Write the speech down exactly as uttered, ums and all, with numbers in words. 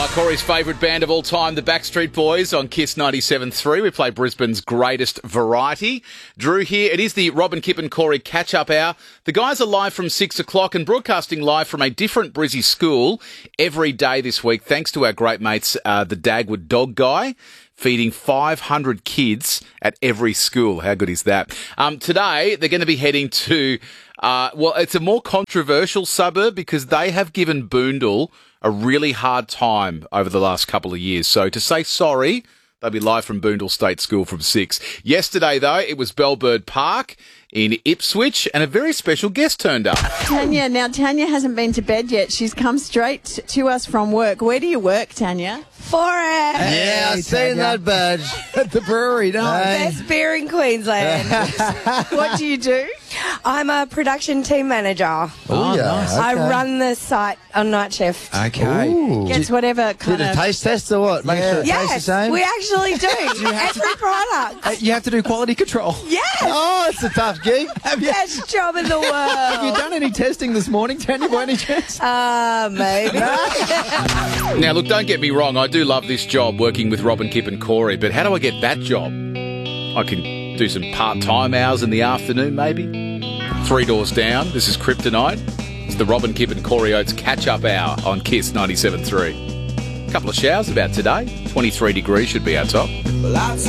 Corey's favourite band of all time, the Backstreet Boys, on Kiss ninety-seven point three. We play Brisbane's greatest variety. Drew here. It is the Robin, Kip and Corey catch-up hour. The guys are live from six o'clock and broadcasting live from a different Brizzy school every day this week, thanks to our great mates, uh, the Dagwood Dog Guy, feeding five hundred kids at every school. How good is that? Um, today, they're going to be heading to, uh, well, it's a more controversial suburb because they have given Boondall a really hard time over the last couple of years. So to say sorry, they'll be live from Boondall State School from six. Yesterday, though, it was Bellbird Park in Ipswich, and a very special guest turned up. Tanya, now Tanya hasn't been to bed yet. She's come straight to us from work. Where do you work, Tanya? For it. Yeah, I've seen that badge. At the brewery, no. Best beer in Queensland. What do you do? I'm a production team manager. Oh, yeah. nice. Okay. I run the site on night shift. Okay. Ooh. Gets whatever kind Did a of... taste test or what? Make Yeah. sure it tastes the Yes, same? we actually do. Every product. Uh, you have to do quality control. Yes. Oh, it's a tough gig. Have you, Best job in the have you world. done any testing this morning, Tanya, by any chance? Uh, maybe. Now, look, don't get me wrong. I do love this job, working with Robin, Kip and Corey, but how do I get that job? I can do some part-time hours in the afternoon, maybe. Three doors down. This is Kryptonite. It's the Robin, Kip and Corey Oates catch-up hour on Kiss ninety-seven point three. A couple of showers about today. twenty-three degrees should be our top.